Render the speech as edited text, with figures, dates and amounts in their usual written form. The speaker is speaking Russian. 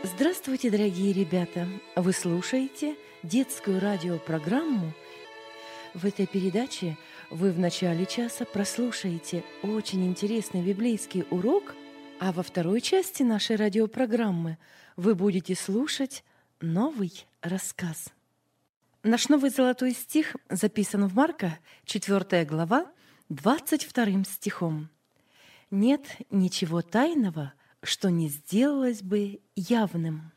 Здравствуйте, дорогие ребята! Вы слушаете детскую радиопрограмму. В этой передаче вы в начале часа прослушаете очень интересный библейский урок, а во второй части нашей радиопрограммы вы будете слушать новый рассказ. Наш новый золотой стих записан в Марка, 4 глава, 22 стихом. «Нет ничего тайного, что не сделалось бы явным».